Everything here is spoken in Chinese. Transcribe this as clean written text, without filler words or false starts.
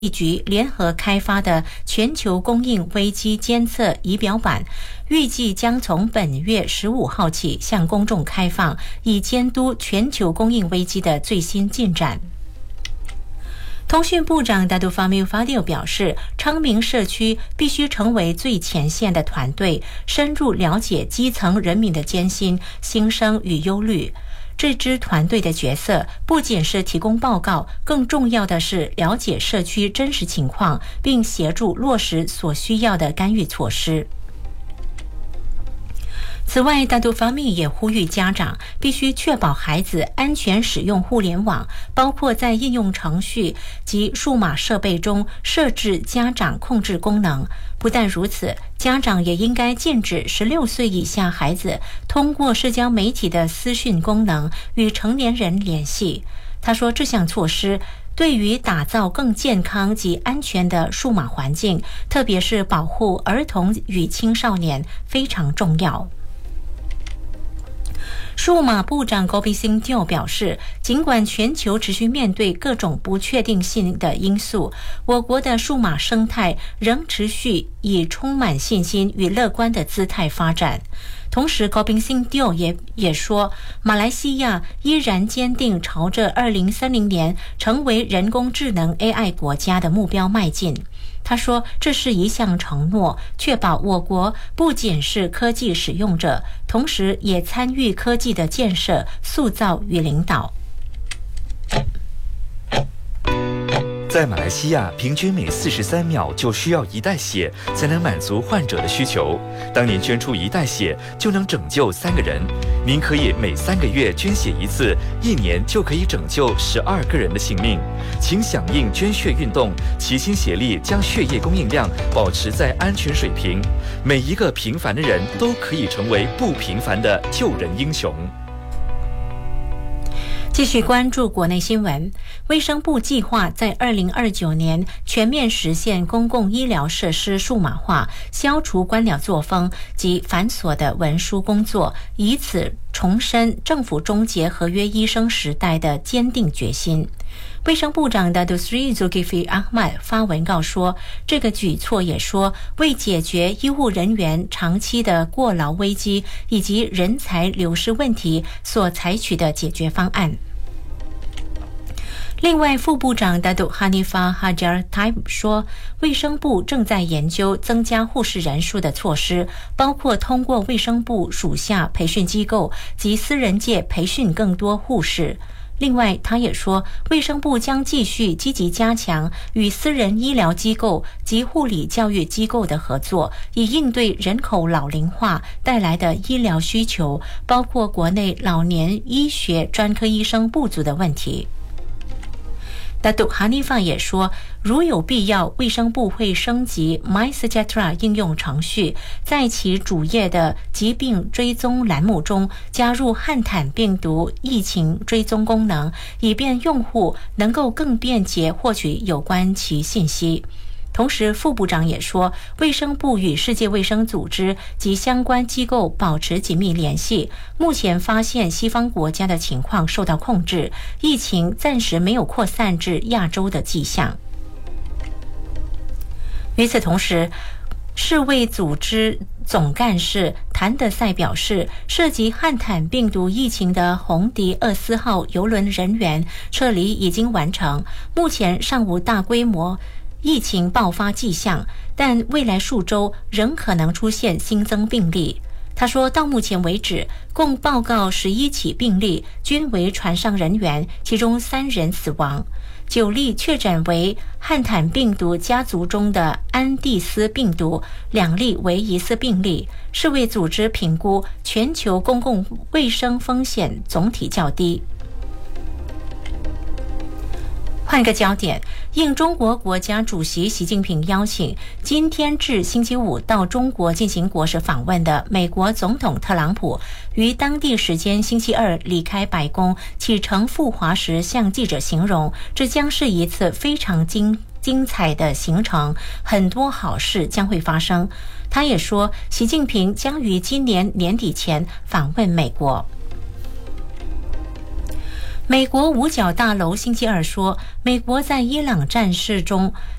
局联合开发的全球供应危机监测仪表板，预计将从本月15号起向公众开放，以监督全球供应危机的最新进展。通讯部长达杜法米法迪奥表示，昌明社区必须成为最前线的团队，深入了解基层人民的艰辛、心声与忧虑。这支团队的角色不仅是提供报告，更重要的是了解社区真实情况，并协助落实所需要的干预措施。此外，达杜法米也呼吁家长必须确保孩子安全使用互联网，包括在应用程序及数码设备中设置家长控制功能。不但如此，家长也应该禁止16岁以下孩子通过社交媒体的私讯功能与成年人联系。他说，这项措施对于打造更健康及安全的数码环境，特别是保护儿童与青少年非常重要。数码部长高比辛蒂表示，尽管全球持续面对各种不确定性的因素，我国的数码生态仍持续以充满信心与乐观的姿态发展。同时，高比辛蒂也说，马来西亚依然坚定朝着2030年成为人工智能 AI 国家的目标迈进。他说，这是一项承诺，确保我国不仅是科技使用者，同时也参与科技的建设、塑造与领导。 在马来西亚，平均每43秒就需要1袋血才能满足患者的需求。当您捐出1袋血，就能拯救3个人。您可以每3个月捐血1次，1年就可以拯救12个人的性命。请响应捐血运动，齐心协力将血液供应量保持在安全水平。每一个平凡的人都可以成为不平凡的救人英雄。 继续关注国内新闻，卫生部计划在2029年全面实现公共医疗设施数码化，消除官僚作风及繁琐的文书工作，以此重申政府终结合约医生时代的坚定决心。卫生部长的 Dusri Zulkifli Ahmad 发文告说，这个举措也说为解决医护人员长期的过劳危机以及人才流失问题所采取的解决方案。另外，副部长 Datuk Hanifah Hajar Taib 说，卫生部正在研究增加护士人数的措施，包括通过卫生部属下培训机构及私人界培训更多护士。另外，他也说，卫生部将继续积极加强与私人医疗机构及护理教育机构的合作，以应对人口老龄化带来的医疗需求，包括国内老年医学专科医生不足的问题。Datuk Hanifah 也说，如有必要，卫生部会升级 MySejahtera 应用程序，在其主页的疾病追踪栏目中加入汉坦病毒疫情追踪功能，以便用户能够更便捷获取有关其信息。同时，副部长也说，卫生部与世界卫生组织及相关机构保持紧密联系，目前发现西方国家的情况受到控制，疫情暂时没有扩散至亚洲的迹象。与此同时，世卫组织总干事谭德赛表示，涉及汉坦病毒疫情的红迪24号邮轮人员撤离已经完成，目前尚无大规模疫情爆发迹象，但未来数周仍可能出现新增病例。他说，到目前为止，共报告11起病例，均为船上人员，其中3人死亡，9例确诊为汉坦病毒家族中的安地斯病毒，2例为疑似病例。世卫组织评估全球公共卫生风险总体较低。换个焦点，应中国国家主席习近平邀请，今天至星期五到中国进行国事访问的美国总统特朗普，于当地时间星期二离开白宫，启程赴华时向记者形容，这将是一次非常精彩的行程，很多好事将会发生。他也说，习近平将于今年年底前访问美国。 美国五角大楼星期二说，美国在伊朗战事中